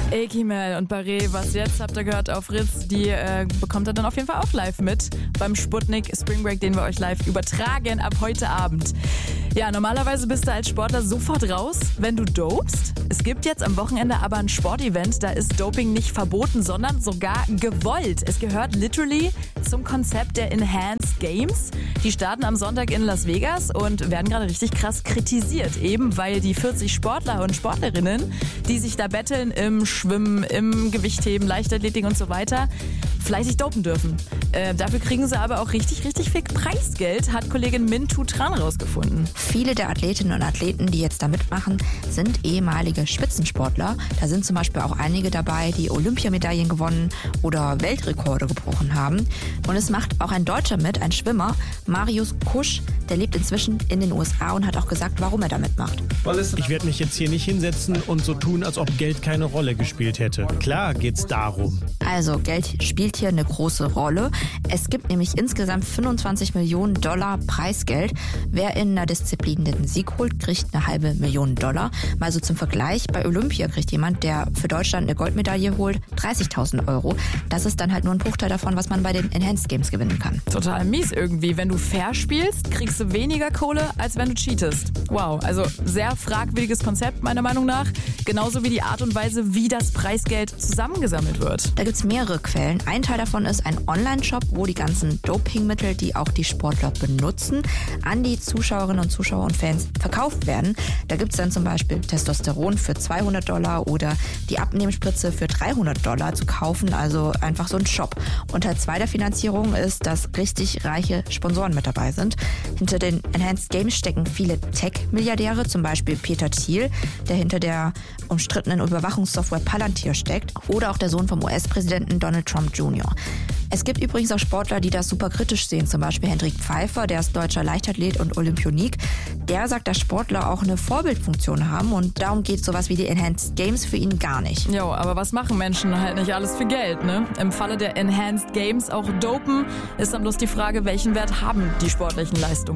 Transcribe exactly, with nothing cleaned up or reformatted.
Ekimel und Barré, was jetzt habt ihr gehört auf Ritz, die äh, bekommt ihr dann auf jeden Fall auch live mit beim Sputnik Spring Break, den wir euch live übertragen ab heute Abend. Ja, normalerweise bist du als Sportler sofort raus, wenn du dopst. Es gibt jetzt am Wochenende aber ein Sportevent, da ist Doping nicht verboten, sondern sogar gewollt. Es gehört literally zum Konzept der Enhanced Games. Die starten am Sonntag in Las Vegas und werden gerade richtig krass kritisiert, eben weil die vierzig Sportler und Sportlerinnen, die sich da betteln im Schwimmen, im Gewichtheben, Leichtathletik und so weiter, fleißig dopen dürfen. Äh, dafür kriegen sie aber auch richtig, richtig viel Preisgeld, hat Kollegin Mintu Tran rausgefunden. Viele der Athletinnen und Athleten, die jetzt da mitmachen, sind ehemalige Spitzensportler. Da sind zum Beispiel auch einige dabei, die Olympiamedaillen gewonnen oder Weltrekorde gebrochen haben. Und es macht auch ein Deutscher mit, ein Schwimmer, Marius Kusch. Der lebt inzwischen in den U S A und hat auch gesagt, warum er da mitmacht. Ich werde mich jetzt hier nicht hinsetzen und so tun, als ob Geld keine Rolle gespielt hätte. Klar geht's darum. Also Geld spielt hier eine große Rolle. Es gibt nämlich insgesamt fünfundzwanzig Millionen Dollar Preisgeld. Wer in einer Disziplin den Sieg holt, kriegt eine halbe Million Dollar. Mal so zum Vergleich, bei Olympia kriegt jemand, der für Deutschland eine Goldmedaille holt, dreißigtausend Euro. Das ist dann halt nur ein Bruchteil davon, was man bei den Enhanced Games gewinnen kann. Total mies irgendwie. Wenn du fair spielst, kriegst du weniger Kohle, als wenn du cheatest. Wow, also sehr fragwürdiges Konzept meiner Meinung nach. Genauso wie die Art und Weise, wie das Preisgeld zusammengesammelt wird. Da gibt es mehrere Quellen. Ein Teil davon ist ein Online-Shop, wo die ganzen Dopingmittel, die auch die Sportler benutzen, an die Zuschauerinnen und Zuschauer und Fans verkauft werden. Da gibt es dann zum Beispiel Testosteron für zweihundert Dollar oder die Abnehmspritze für dreihundert Dollar zu kaufen, also einfach so ein Shop. Und Teil zwei der Finanzierung ist, dass richtig reiche Sponsoren mit dabei sind. Hinter den Enhanced Games stecken viele Tech-Milliardäre, zum Beispiel Peter Thiel, der hinter der umstrittenen Überwachungssoftware Palantir steckt, oder auch der Sohn vom U S-Präsidenten Donald Trump Junior Es gibt übrigens auch Sportler, die das super kritisch sehen, zum Beispiel Hendrik Pfeiffer, der ist deutscher Leichtathlet und Olympionik. Der sagt, dass Sportler auch eine Vorbildfunktion haben und darum geht sowas wie die Enhanced Games für ihn gar nicht. Jo, aber was machen Menschen? Halt nicht alles für Geld, ne? Im Falle der Enhanced Games auch dopen, ist dann bloß die Frage, welchen Wert haben die sportlichen Leistungen?